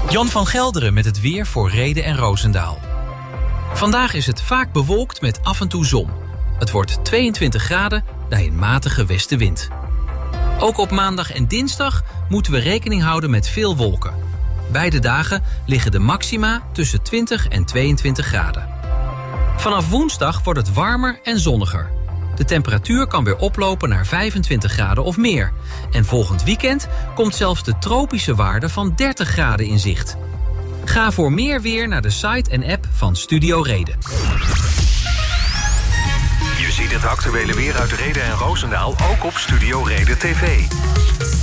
Jan van Gelderen met het weer voor Rheden en Roosendaal. Vandaag is het vaak bewolkt met af en toe zon. Het wordt 22 graden bij een matige westenwind. Ook op maandag en dinsdag moeten we rekening houden met veel wolken. Beide dagen liggen de maxima tussen 20 en 22 graden. Vanaf woensdag wordt het warmer en zonniger. De temperatuur kan weer oplopen naar 25 graden of meer. En volgend weekend komt zelfs de tropische waarde van 30 graden in zicht. Ga voor meer weer naar de site en app van Studio Reden. Je ziet het actuele weer uit Rheden en Roosendaal ook op Studio Reden TV.